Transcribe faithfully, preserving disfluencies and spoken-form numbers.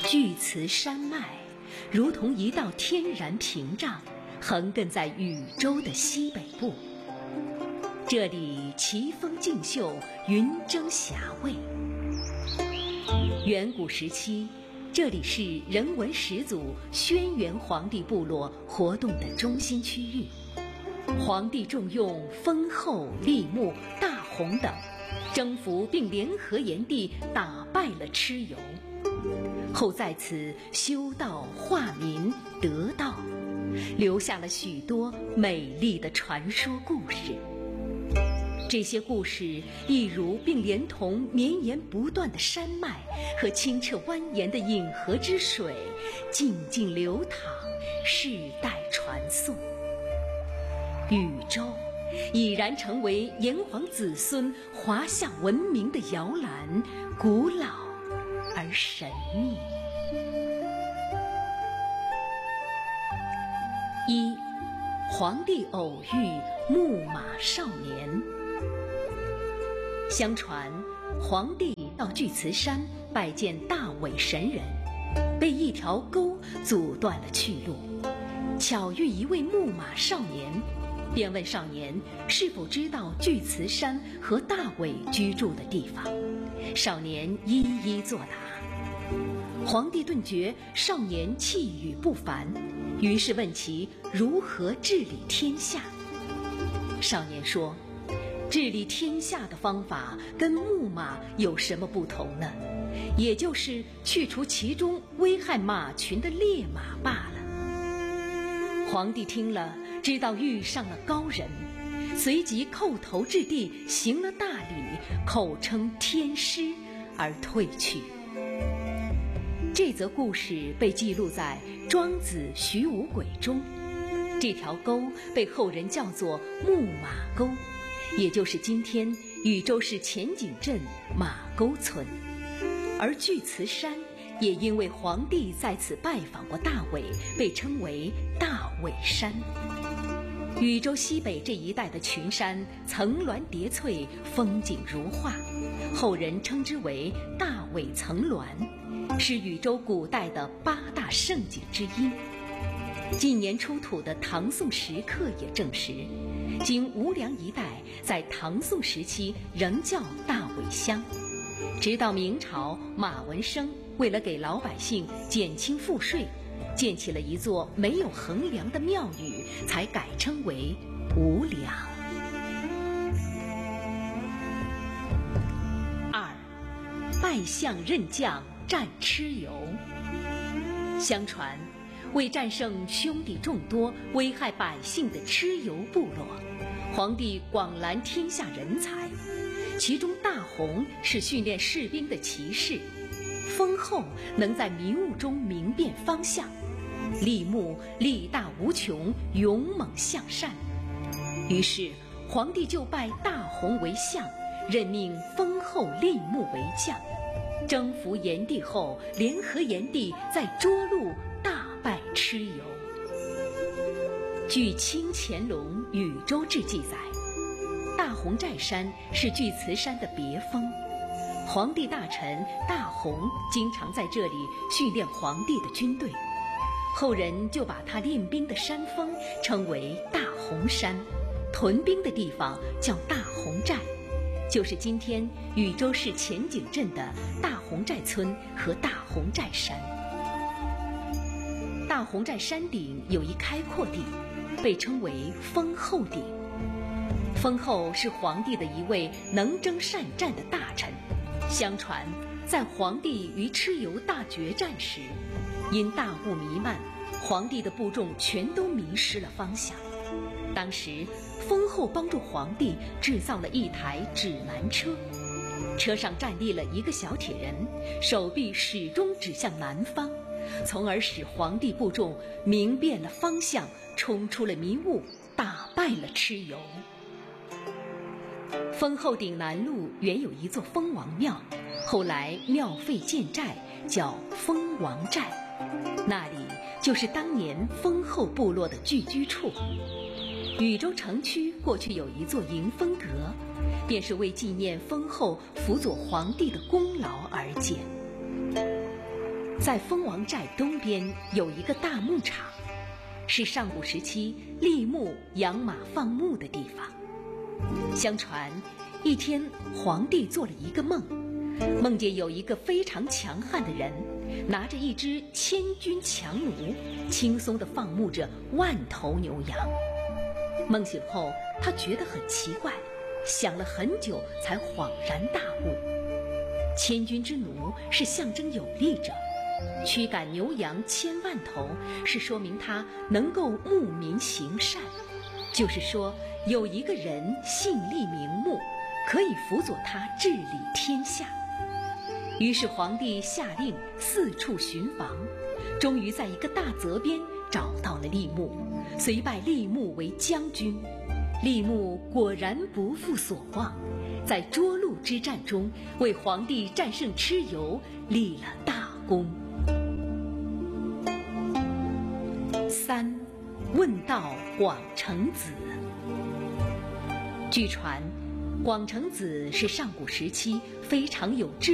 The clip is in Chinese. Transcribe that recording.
巨慈山脉如同一道天然屏障，横亘在宇宙的西北部。这里奇峰竞秀，云蒸霞蔚。远古时期，这里是人文始祖轩辕黄帝部落活动的中心区域。黄帝重用丰后、立木、大洪等，征服并联合炎帝，打败了蚩尤，后在此修道化民得道，留下了许多美丽的传说故事。这些故事一如并连同绵延不断的山脉和清澈蜿蜒的饮河之水，静静流淌，世代传颂。禹州已然成为炎黄子孙华夏文明的摇篮，古老而神秘。一，黄帝偶遇木马少年。相传，黄帝到巨慈山拜见大尾神人，被一条沟阻断了去路，巧遇一位木马少年，便问少年是否知道巨慈山和大尾居住的地方。少年一一作答。黄帝顿觉少年气宇不凡，于是问其如何治理天下。少年说，治理天下的方法跟木马有什么不同呢？也就是去除其中危害马群的烈马罢了。黄帝听了，知道遇上了高人，随即叩头至地，行了大礼，口称天师而退去。这则故事被记录在《庄子·徐无鬼》中。这条沟被后人叫做木马沟，也就是今天禹州市前井镇马沟村。而巨慈山也因为黄帝在此拜访过大尾，被称为大尾山。禹州西北这一带的群山层峦叠翠，风景如画，后人称之为大尾层峦，是禹州古代的八大胜景之一。近年出土的唐宋石刻也证实，今无良一带在唐宋时期仍叫大尾乡。直到明朝，马文生为了给老百姓减轻赋税，建起了一座没有横梁的庙宇，才改称为无梁。二，拜相任将战蚩尤。相传，为战胜兄弟众多、危害百姓的蚩尤部落，黄帝广揽天下人才，其中大洪是训练士兵的骑士，丰后能在迷雾中明辨方向，立木力大无穷，勇猛向善。于是黄帝就拜大洪为相，任命丰后、立木为将。征服炎帝后，联合炎帝在涿鹿大败蚩尤。据《清乾隆禹州志》记载，大洪寨山是巨慈山的别峰，黄帝大臣大洪经常在这里训练黄帝的军队，后人就把他练兵的山峰称为大洪山，屯兵的地方叫大洪寨，就是今天禹州市前井镇的大洪寨村和大洪寨山。大洪寨山顶有一开阔地，被称为丰后顶。丰后是黄帝的一位能征善战的大臣，相传在黄帝与蚩尤大决战时，因大雾弥漫，黄帝的部众全都迷失了方向。当时丰后帮助黄帝制造了一台指南车，车上站立了一个小铁人，手臂始终指向南方，从而使黄帝部众明辨了方向，冲出了迷雾，打败了蚩尤。丰后顶南麓原有一座蜂王庙，后来庙废建寨，叫蜂王寨，那里就是当年丰后部落的聚居处。禹州城区过去有一座迎风阁，便是为纪念丰后辅佐黄帝的功劳而建。 在蜂王寨东边有一个大牧场，是上古时期立牧养马放牧的地方。相传，一天皇帝做了一个梦，梦见有一个非常强悍的人，拿着一支千军强弩，轻松地放牧着万头牛羊。梦醒后，他觉得很奇怪，想了很久才恍然大悟。千军之弩是象征有力者，驱赶牛羊千万头是说明他能够牧民行善，就是说有一个人姓厉名牧，可以辅佐他治理天下。于是皇帝下令四处寻访，终于在一个大泽边找到了厉牧，遂拜厉牧为将军。厉牧果然不负所望，在涿鹿之战中为皇帝战胜蚩尤立了大功。三，问道广成子。据传，广成子是上古时期非常有智